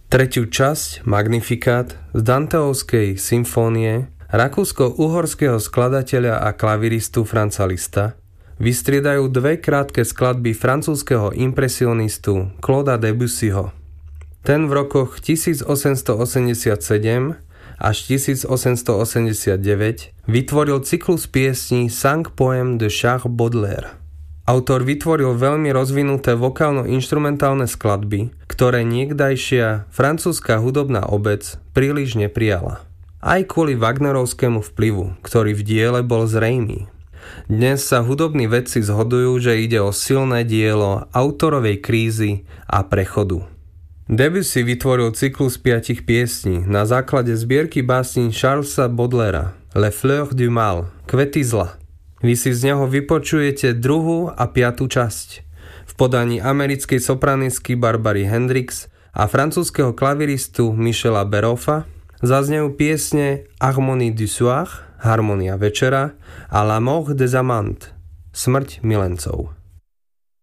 Tretiu časť, Magnificat, z Danteovskej symfónie rakúsko-uhorského skladateľa a klaviristu Franza Liszta vystriedajú dve krátke skladby francúzskeho impresionistu Clauda Debussyho. Ten v rokoch 1887 až 1889 vytvoril cyklus piesní Cinq poèmes de Charles Baudelaire. Autor vytvoril veľmi rozvinuté vokálno-inštrumentálne skladby, ktoré niekdajšia francúzska hudobná obec príliš neprijala. Aj kvôli wagnerovskému vplyvu, ktorý v diele bol zrejmý. Dnes sa hudobní vedci zhodujú, že ide o silné dielo autorovej krízy a prechodu. Debussy vytvoril cyklus 5 piesní na základe zbierky básní Charlesa Baudelaira Les Fleurs du Mal, Kvety zla. Vy si z neho vypočujete 2. a 5. časť v podaní americkej sopranistky Barbary Hendricks a francúzskeho klaviristu Michela Beroffa. Zaznejú piesne Harmonie du soir, Harmonia večera a La mort des amants, Smrť milencov.